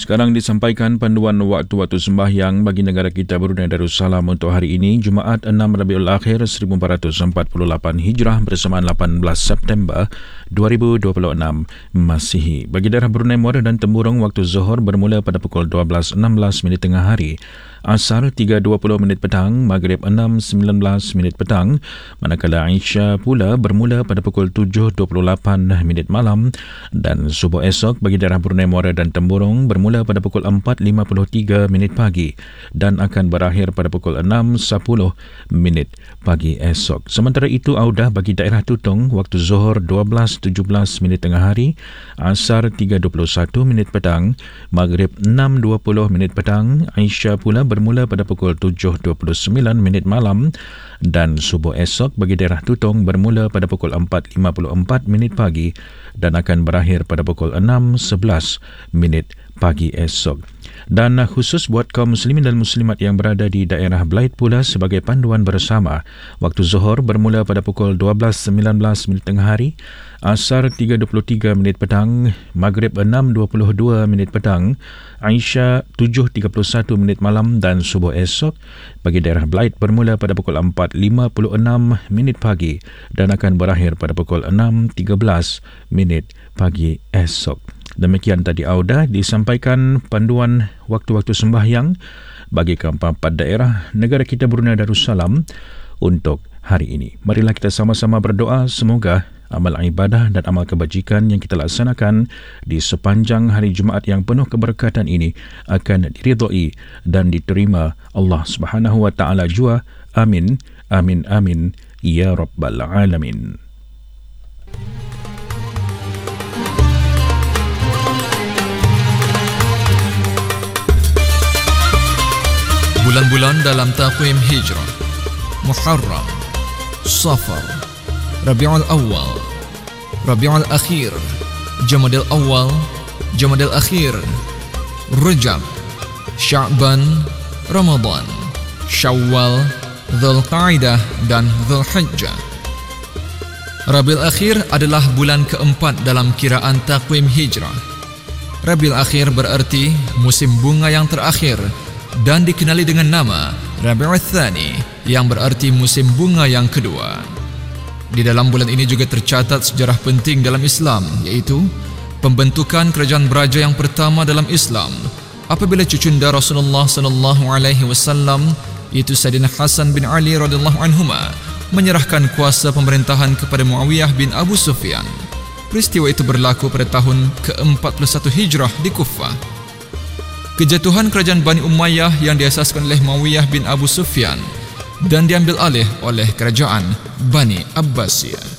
Sekarang disampaikan panduan waktu-waktu sembahyang bagi negara kita Brunei Darussalam untuk hari ini, Jumaat 6 Rabiul Akhir 1448 Hijrah bersamaan 18 September 2026 Masihi. Bagi daerah Brunei Muara dan Temburong, waktu Zuhur bermula pada pukul 12.16 minit tengah hari, Asar 3.20 minit petang, Maghrib 6.19 minit petang, manakala Isya pula bermula pada pukul 7.28 minit malam, dan subuh esok bagi daerah Brunei Muara dan Temburong bermula pada pukul 4.53 minit pagi dan akan berakhir pada pukul 6.10 minit pagi esok. Sementara itu, Audah bagi daerah Tutong, waktu Zuhur 12.17 minit tengah hari, Asar 3.21 minit petang, Maghrib 6.20 minit petang, Isya pula bermula pada pukul 7.29 minit malam, dan subuh esok bagi daerah Tutong bermula pada pukul 4.54 minit pagi dan akan berakhir pada pukul 6.11 minit pagi esok. Dan khusus buat kaum muslimin dan muslimat yang berada di daerah Belait pula, sebagai panduan bersama, waktu Zuhur bermula pada pukul 12.19 minit tengah hari, Asar 3.23 minit petang, Maghrib 6.22 minit petang, Isya 7.31 minit malam, dan subuh esok bagi daerah Belait bermula pada pukul 4.56 minit pagi dan akan berakhir pada pukul 6.13 minit pagi esok. Demikian tadi Audah disampaikan panduan waktu-waktu sembahyang bagi keempat daerah negara kita Brunei Darussalam untuk hari ini. Marilah kita sama-sama berdoa semoga amal ibadah dan amal kebajikan yang kita laksanakan di sepanjang hari Jumaat yang penuh keberkatan ini akan diridhai dan diterima Allah Subhanahu wa taala jua. Amin, amin, amin ya rabbal alamin. Bulan-bulan dalam takwim Hijrah: Muharram, Safar, Rabiul Awal, Rabiul Akhir, Jamadil Awal, Jamadil Akhir, Rajab, Sya'ban, Ramadan, Syawal, Dzulqa'dah dan Dzulhijjah. Rabiul Akhir adalah bulan keempat dalam kiraan takwim Hijrah. Rabiul Akhir berarti musim bunga yang terakhir dan dikenali dengan nama Rabiul Tsani yang berarti musim bunga yang kedua. Di dalam bulan ini juga tercatat sejarah penting dalam Islam, iaitu pembentukan kerajaan beraja yang pertama dalam Islam apabila cucunda Rasulullah sallallahu alaihi wasallam, iaitu Sayyidina Hasan bin Ali radhiyallahu anhuma, menyerahkan kuasa pemerintahan kepada Muawiyah bin Abu Sufyan. Peristiwa itu berlaku pada tahun ke-41 Hijrah di Kufah. Kejatuhan kerajaan Bani Umayyah yang diasaskan oleh Muawiyah bin Abu Sufyan dan diambil alih oleh kerajaan Bani Abbasiyah.